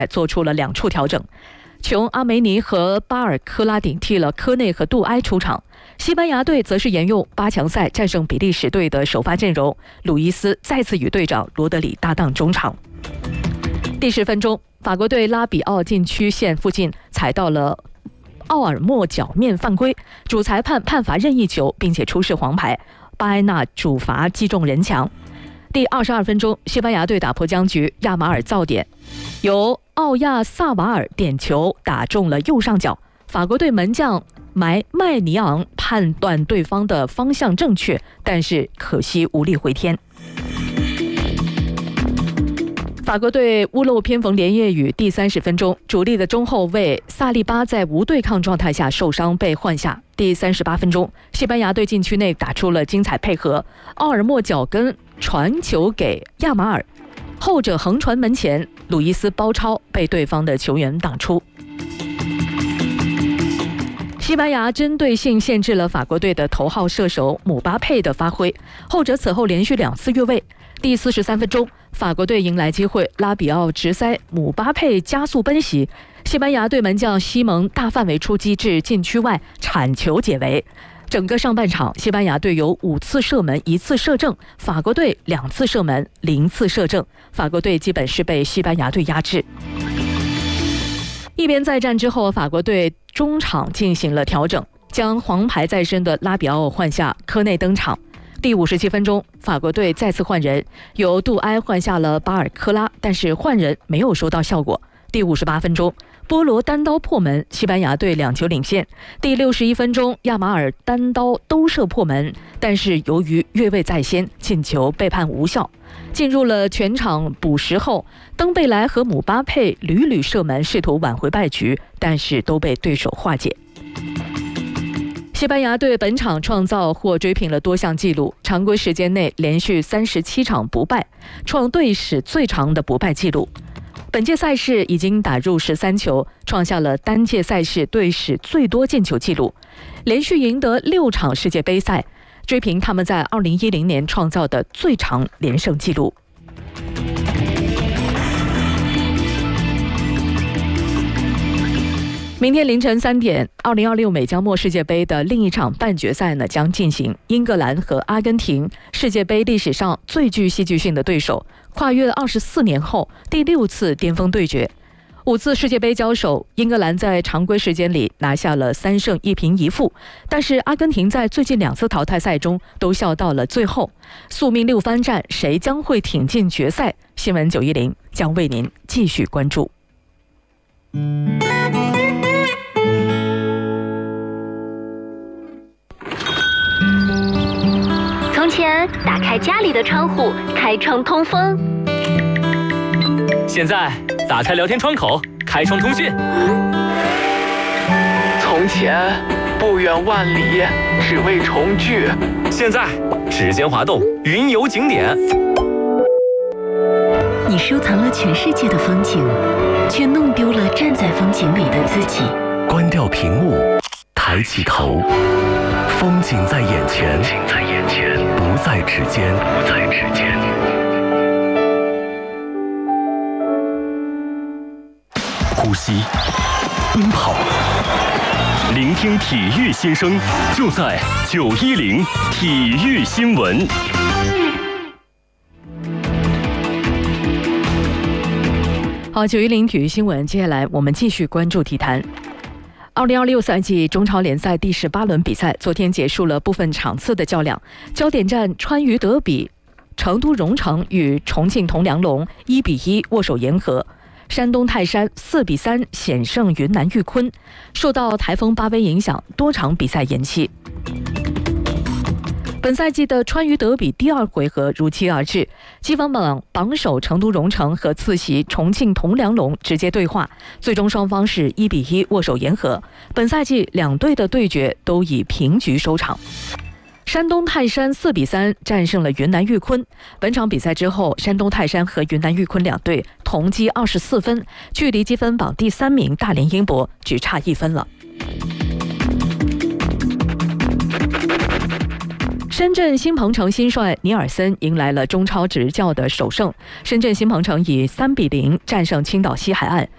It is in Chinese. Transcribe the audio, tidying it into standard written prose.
做出了2处调整。琼·阿梅尼和巴尔科拉顶替了科内和杜埃出场。西班牙队则是沿用8强赛战胜比利时队的首发阵容，鲁伊斯再次与队长罗德里搭档中场。第10分钟，法国队拉比奥禁区线附近踩到了奥尔莫脚面犯规，主裁判判罚任意球，并且出示黄牌，巴埃纳主罚击中人墙。第22分钟，西班牙队打破僵局，亚马尔造点，由奥亚萨瓦尔点球打中了右上角，法国队门将麦尼昂判断对方的方向正确，但是可惜无力回天。法国队屋漏偏逢连夜雨，第30分钟，主力的中后卫萨利巴在无对抗状态下受伤被换下。第38分钟，西班牙队禁区内打出了精彩配合，奥尔莫脚跟传球给亚马尔，后者横传门前，鲁伊斯包抄被对方的球员挡出。西班牙针对性限制了法国队的头号射手姆巴佩的发挥，后者此后连续2次越位。第43分钟，法国队迎来机会，拉比奥直塞，姆巴佩加速奔袭，西班牙队门将西蒙大范围出击至禁区外铲球解围。整个上半场，西班牙队有5次射门1次射正，法国队2次射门0次射正，法国队基本是被西班牙队压制。一边再战之后，法国队中场进行了调整，将黄牌在身的拉比奥换下，科内登场。第57分钟，法国队再次换人，由杜埃换下了巴尔科拉，但是换人没有收到效果。第58分钟，波罗单刀破门，西班牙队2球领先。第61分钟，亚马尔单刀兜射破门，但是由于越位在先，进球被判无效。进入了全场补时后，登贝莱和姆巴佩屡屡射门，试图挽回败局，但是都被对手化解。西班牙队本场创造或追平了多项纪录，常规时间内连续37场不败，创队史最长的不败纪录。本届赛事已经打入13球，创下了单届赛事队史最多进球纪录，连续赢得6场世界杯赛，追平他们在2010年创造的最长连胜纪录。明天凌晨3点，2026美加墨世界杯的另一场半决赛呢将进行，英格兰和阿根廷，世界杯历史上最具戏剧性的对手，跨越24年后第6次巅峰对决。5次世界杯交手，英格兰在常规时间里拿下了3胜1平1负，但是阿根廷在最近2次淘汰赛中都笑到了最后。宿命6番战，谁将会挺进决赛？新闻910将为您继续关注。 从前打开家里的窗户，开窗通风。 现在打开聊天窗口，开窗通讯。 从前不远万里，只为重聚。 现在指尖滑动，云游景点。 你收藏了全世界的风景，却弄丢了站在风景里的自己。 关掉屏幕，抬起头，风景在眼前，不在指尖。呼吸，奔跑，聆听体育新声，就在910体育新闻。 好，910体育新闻，接下来我们继续关注体坛。2026赛季中超联赛第18轮比赛昨天结束了部分场次的较量，焦点战川渝德比，成都蓉城与重庆铜梁龙1-1握手言和，山东泰山4-3险胜云南玉坤。受到台风巴威影响，多场比赛延期。本赛季的川渝德比第2回合如期而至，积分榜首成都蓉城和次席重庆铜梁龙直接对话，最终双方是1-1握手言和。本赛季两队的对决都以平局收场。山东泰山4-3战胜了云南玉坤。本场比赛之后，山东泰山和云南玉坤两队同积24分，距离积分榜第3名大连英博只差1分了。 深圳新鹏程新帅尼尔森迎来了中超执教的首胜，深圳新鹏程以3-0战胜青岛西海岸，